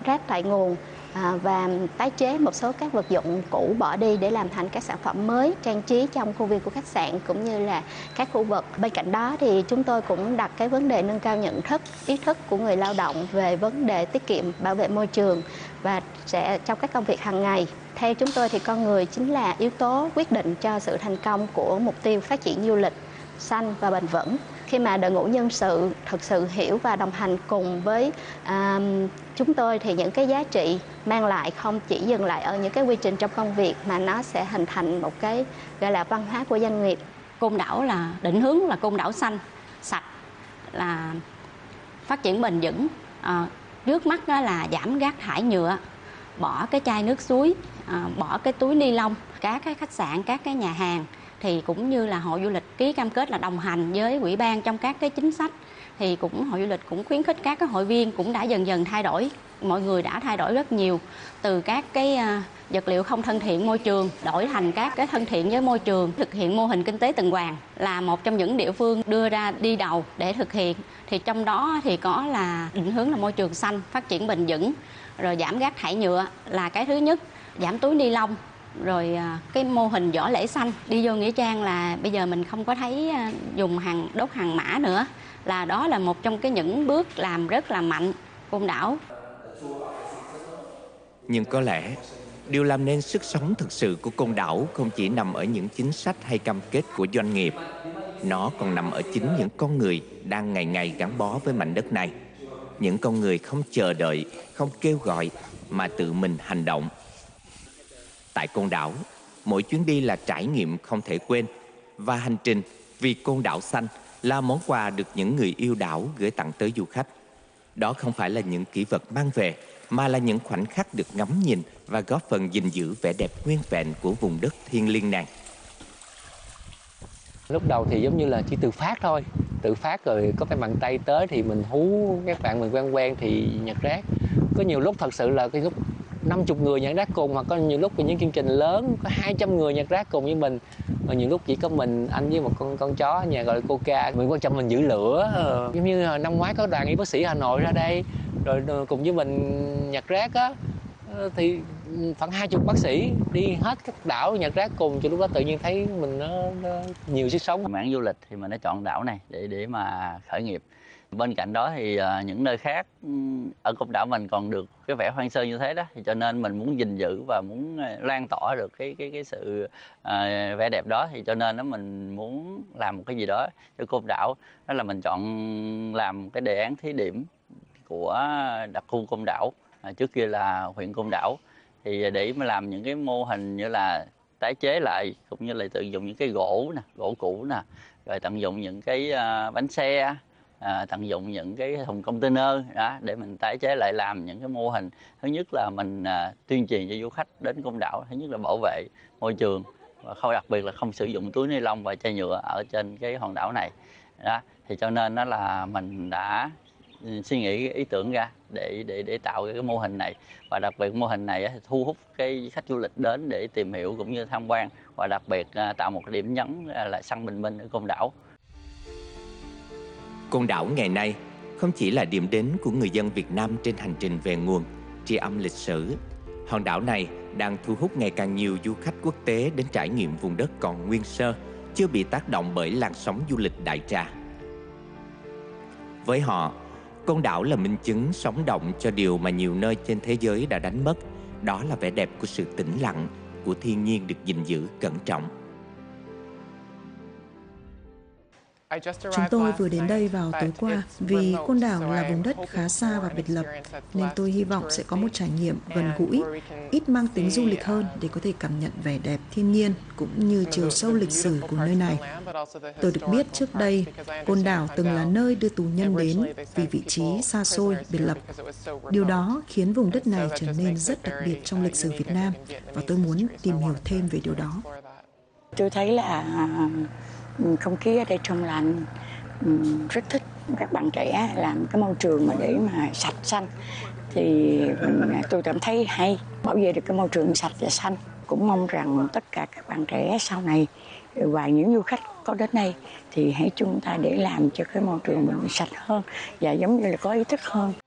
rác tại nguồn và tái chế một số các vật dụng cũ bỏ đi để làm thành các sản phẩm mới trang trí trong khuôn viên của khách sạn cũng như là các khu vực. Bên cạnh đó thì chúng tôi cũng đặt cái vấn đề nâng cao nhận thức, ý thức của người lao động về vấn đề tiết kiệm, bảo vệ môi trường và sẽ trong các công việc hàng ngày. Theo chúng tôi thì con người chính là yếu tố quyết định cho sự thành công của mục tiêu phát triển du lịch xanh và bền vững. Khi mà đội ngũ nhân sự thực sự hiểu và đồng hành cùng với chúng tôi thì những cái giá trị mang lại không chỉ dừng lại ở những cái quy trình trong công việc mà nó sẽ hình thành một cái gọi là văn hóa của doanh nghiệp. Côn Đảo là định hướng là Côn Đảo xanh, sạch, là phát triển bền vững. Trước mắt đó là giảm rác thải nhựa, bỏ cái chai nước suối, bỏ cái túi ni lông. Các cái khách sạn, các cái nhà hàng thì cũng như là hội du lịch ký cam kết là đồng hành với ủy ban trong các cái chính sách, thì hội du lịch cũng khuyến khích các cái hội viên cũng đã dần dần thay đổi. Mọi người đã thay đổi rất nhiều, từ các cái vật liệu không thân thiện môi trường đổi thành các cái thân thiện với môi trường. Thực hiện mô hình kinh tế tuần hoàn là một trong những địa phương đưa ra đi đầu để thực hiện. Thì trong đó thì có là định hướng là môi trường xanh, phát triển bền vững, rồi giảm rác thải nhựa là cái thứ nhất, giảm túi ni lông. Rồi cái mô hình giỏ lễ xanh, đi vô nghĩa trang là bây giờ mình không có thấy dùng đốt hàng mã nữa, là đó là một trong những bước làm rất là mạnh Côn Đảo. Nhưng có lẽ điều làm nên sức sống thực sự của Côn Đảo không chỉ nằm ở những chính sách hay cam kết của doanh nghiệp, nó còn nằm ở chính những con người đang ngày ngày gắn bó với mảnh đất này. Những con người không chờ đợi, không kêu gọi mà tự mình hành động. Tại Côn Đảo, mỗi chuyến đi là trải nghiệm không thể quên, và hành trình vì Côn Đảo xanh là món quà được những người yêu đảo gửi tặng tới du khách. Đó không phải là những kỷ vật mang về, mà là những khoảnh khắc được ngắm nhìn và góp phần gìn giữ vẻ đẹp nguyên vẹn của vùng đất thiêng liêng này. Lúc đầu thì giống như là chỉ tự phát thôi, tự phát rồi có cái bàn tay tới thì mình hú các bạn mình quen quen thì nhặt rác. Có nhiều lúc thật sự là cái lúc 50 người nhặt rác cùng, mà có nhiều lúc những chương trình lớn có 200 người nhặt rác cùng với mình, mà nhiều lúc chỉ có mình, anh với một con chó ở nhà gọi là Coca. Mình quan trọng mình giữ lửa. Giống như năm ngoái có đoàn y bác sĩ Hà Nội ra đây rồi cùng với mình nhặt rác á, thì khoảng 20 bác sĩ đi hết các đảo nhặt rác cùng, cho lúc đó tự nhiên thấy mình nó nhiều sức sống. Mảng du lịch thì mình đã chọn đảo này để mà khởi nghiệp. Bên cạnh đó thì những nơi khác ở Côn Đảo mình còn được cái vẻ hoang sơ như thế đó, thì cho nên mình muốn gìn giữ và muốn lan tỏa được cái sự vẻ đẹp đó, thì cho nên mình muốn làm một cái gì đó cho Côn Đảo. Đó là mình chọn làm cái đề án thí điểm của đặc khu Côn Đảo, trước kia là huyện Côn Đảo, thì để mà làm những cái mô hình như là tái chế lại, cũng như là tận dụng những cái gỗ cũ nè, rồi tận dụng những cái bánh xe, tận dụng những cái thùng container đó để mình tái chế lại, làm những cái mô hình. Thứ nhất là mình tuyên truyền cho du khách đến Côn Đảo, thứ nhất là bảo vệ môi trường, và đặc biệt là không sử dụng túi ni lông và chai nhựa ở trên cái hòn đảo này đó. Thì cho nên đó là mình đã suy nghĩ cái ý tưởng ra để tạo cái mô hình này, và đặc biệt mô hình này thì thu hút cái khách du lịch đến để tìm hiểu cũng như tham quan, và đặc biệt tạo một cái điểm nhấn là săn bình minh ở Côn Đảo. Côn Đảo ngày nay không chỉ là điểm đến của người dân Việt Nam trên hành trình về nguồn, tri âm lịch sử. Hòn đảo này đang thu hút ngày càng nhiều du khách quốc tế đến trải nghiệm vùng đất còn nguyên sơ, chưa bị tác động bởi làn sóng du lịch đại trà. Với họ, Côn Đảo là minh chứng sống động cho điều mà nhiều nơi trên thế giới đã đánh mất. Đó là vẻ đẹp của sự tĩnh lặng, của thiên nhiên được gìn giữ cẩn trọng. Chúng tôi vừa đến đây vào tối qua vì Côn Đảo là vùng đất khá xa và biệt lập, nên tôi hy vọng sẽ có một trải nghiệm gần gũi, ít mang tính du lịch hơn để có thể cảm nhận vẻ đẹp thiên nhiên cũng như chiều sâu lịch sử của nơi này. Tôi được biết trước đây, Côn Đảo từng là nơi đưa tù nhân đến vì vị trí xa xôi, biệt lập. Điều đó khiến vùng đất này trở nên rất đặc biệt trong lịch sử Việt Nam, và tôi muốn tìm hiểu thêm về điều đó. Tôi thấy là không khí ở đây trong lành, rất thích các bạn trẻ làm cái môi trường mà để mà sạch xanh, thì tôi cảm thấy hay, bảo vệ được cái môi trường sạch và xanh. Cũng mong rằng tất cả các bạn trẻ sau này và những du khách có đến đây thì hãy chung tay để làm cho cái môi trường mình sạch hơn và giống như là có ý thức hơn.